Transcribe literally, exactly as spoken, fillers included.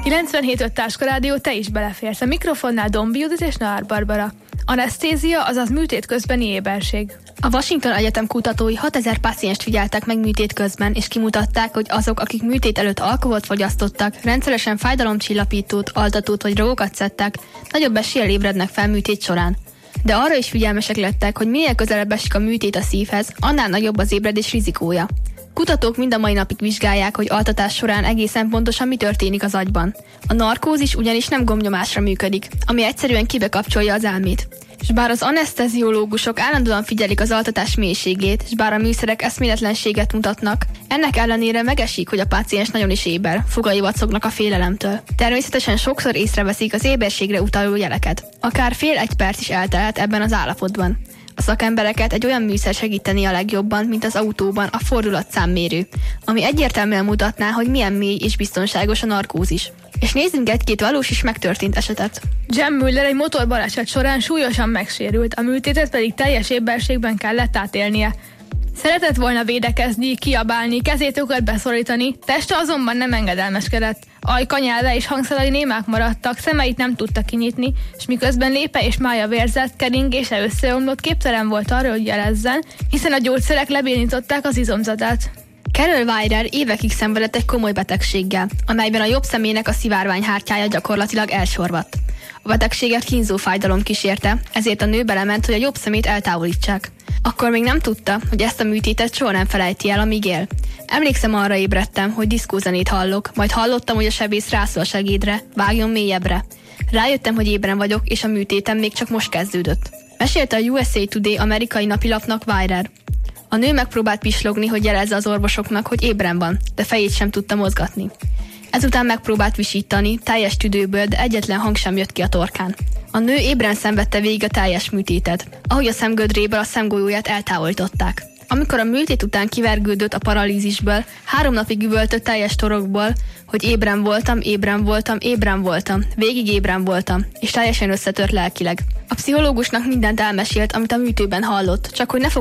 kilencvenhét öt Táska Rádió, te is beleférsz. A mikrofonnál Dombi Judit és Nahár Barbara. Anesztézia, azaz műtét közbeni éberség. A Washington Egyetem kutatói hatezer pácienst figyeltek meg műtét közben, és kimutatták, hogy azok, akik műtét előtt alkoholt fogyasztottak, rendszeresen fájdalomcsillapítót, altatót vagy drogokat szedtek, nagyobb eséllyel ébrednek fel műtét során. De arra is figyelmesek lettek, hogy minél közelebb esik a műtét a szívhez, annál nagyobb az ébredés rizikója. Kutatók mind a mai napig vizsgálják, hogy altatás során egészen pontosan mi történik az agyban. A narkózis ugyanis nem gombnyomásra működik, ami egyszerűen kibekapcsolja az elmét. És bár az aneszteziológusok állandóan figyelik az altatás mélységét, és bár a műszerek eszméletlenséget mutatnak, ennek ellenére megesik, hogy a páciens nagyon is éber, fogai vacognak a félelemtől. Természetesen sokszor észreveszik az éberségre utaló jeleket. Akár fél-egy perc is eltelhet ebben az állapotban. A szakembereket egy olyan műszer segíteni a legjobban, mint az autóban a fordulatszámmérő, ami egyértelműen mutatná, hogy milyen mély és biztonságos a narkózis. És nézzünk egy-két valós is megtörtént esetet. Jem Müller egy motorbaleset során súlyosan megsérült, a műtétet pedig teljes éberségben kellett átélnie. Szeretett volna védekezni, kiabálni, kezét akart beszorítani, teste azonban nem engedelmeskedett. Ajka, nyelve és hangszalai némák maradtak, szemeit nem tudta kinyitni, és miközben lépe és mája vérzett, keringése összeomlott, képtelen volt arra, hogy jelezzen, hiszen a gyógyszerek lebénították az izomzatát. Carol Weirer évekig szenvedett egy komoly betegséggel, amelyben a jobb szemének a szivárványhártyája gyakorlatilag elsorvadt. A betegséget kínzó fájdalom kísérte, ezért a nő belement, hogy a jobb szemét eltávolítsák. Akkor még nem tudta, hogy ezt a műtétet soha nem felejti el, amíg él. Emlékszem, arra ébredtem, hogy diszkózenét hallok, majd hallottam, hogy a sebész rászól a segédre, vágjon mélyebbre. Rájöttem, hogy ébren vagyok, és a műtétem még csak most kezdődött. Mesélte a U S A Today amerikai napilapnak Weirer. A nő megpróbált pislogni, hogy jelezze az orvosoknak, hogy ébren van, de fejét sem tudta mozgatni. Ezután megpróbált visítani, teljes tüdőből, de egyetlen hang sem jött ki a torkán. A nő ébren szenvedte végig a teljes műtétet, ahogy a szemgödréből a szemgolyóját eltávolították. Amikor a műtét után kivergődött a paralízisből, három napig üvöltött teljes torokból, hogy ébren voltam, ébren voltam, ébren voltam, végig ébren voltam, és teljesen összetört lelkileg. A pszichológusnak mindent elmesélt, amit a műtőben hallott, csak hogy ne